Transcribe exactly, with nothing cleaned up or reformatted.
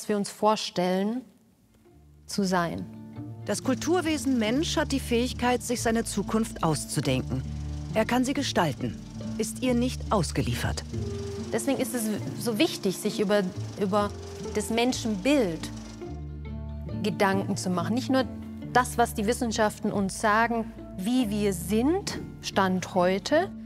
wir uns vorstellen, zu sein. Das Kulturwesen Mensch hat die Fähigkeit, sich seine Zukunft auszudenken. Er kann sie gestalten, ist ihr nicht ausgeliefert. Deswegen ist es so wichtig, sich über, über das Menschenbild Gedanken zu machen. Nicht nur das, was die Wissenschaften uns sagen, wie wir sind, Stand heute,